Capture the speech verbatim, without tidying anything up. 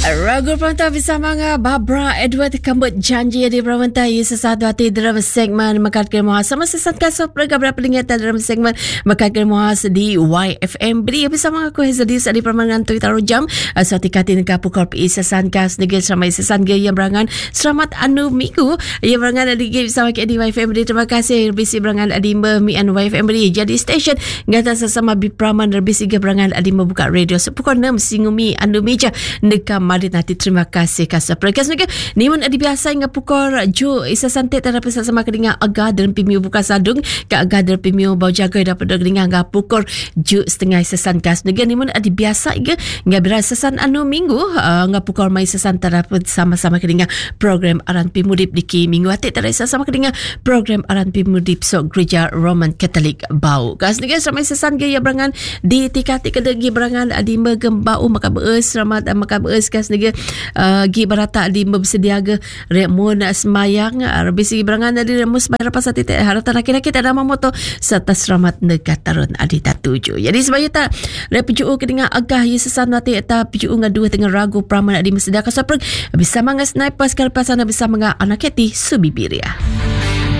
Ragu Perantau bersama dengan Barbara Edward Kambut janji di Perantau ia sesuatu hati dalam segmen Makan Kermuhas sama sesatkan program berapa lingkatan dalam segmen Makan Kermuhas di Y F M. Beri bersama aku Hazadis di permangan tu taruh jam suatu kati negara pukul pi sesatkan negara seramai sesatkan yang berangan selamat anu minggu yang berangan di game bersama di Y F M. Beri terima kasih bisi berangan di Mi and Y F M. Beri jadi station ngata sesama bipraman bisi berangan di membuka radio sepukul enam singumi anu meja negara mari nanti terima kasih kasih perkas juga nimun adi biasa hingga pukul ju isa santai terhadap sama kedinga agak dalam pimiu buka sadung ke agak dalam pimiu bau jaga dapat kedinga hingga pukul ju setengah sesan kas juga nimun adi biasa hingga hingga berasa sesan anu minggu hingga pukul mai sesan terhadap sama-sama kedinga program aran pimudip diki minggu hati terhadap sama kedinga program aran pimudip so gereja Roman Katolik bau kas juga sama sesan gaya berangan di tikati kedegi berangan adi megembau maka beus selamat maka beus kas nega uh, gi barata di bersediaga remun semayang uh, bisi berangan dari remun semayang pasal titik haratan akhir-akhir ada moto serta selamat nega tarun adi tatuju jadi sebaya tak re piju kedinga agah ye sesan nati eta piju nga dua tengah ragu praman adi bersediaga sapreng bisa manga sniper sekali pasana bisa manga anak hati subibiria.